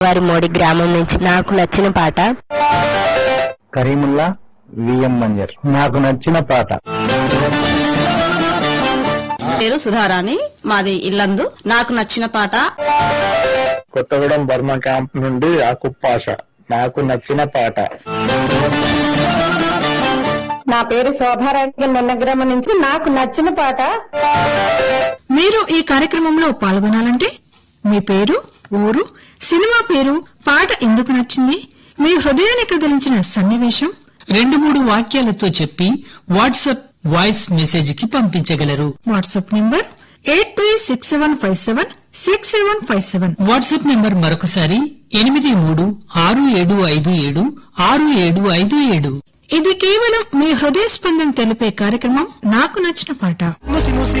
వారి మోడి గ్రామం నుంచి నాకు నచ్చిన పాట కరీముల్లా విఎం మంజర్. నాకు నచ్చిన పాట పేరు సుధారాణి, మాది ఇల్లందు. నాకు నచ్చిన పాట కొత్తగూడెం బర్మా క్యాంప్ నుండి ఆకుప్పాష. నాకు నచ్చిన పాట. నా పేరు శోభారాణి, నిన్నగ్రామం నుంచి. నాకు నచ్చిన పాట. మీరు ఈ కార్యక్రమంలో పాల్గొనాలంటే మీ పేరు, ఊరు, సినిమా పేరు, పాట ఎందుకు నచ్చింది, మీ హృదయాన్ని కదిలించిన సన్నివేశం 2-3 వాక్యాలతో చెప్పి వాట్సాప్ వాయిస్ మెసేజ్ కి పంపించగలరు. WhatsApp number 8367576757. వాట్సాప్ నంబర్ మరొకసారి 8367576757. ఇది కేవలం మీ హృదయ స్పందన తెలిపే కార్యక్రమం నాకు నచ్చిన పాట.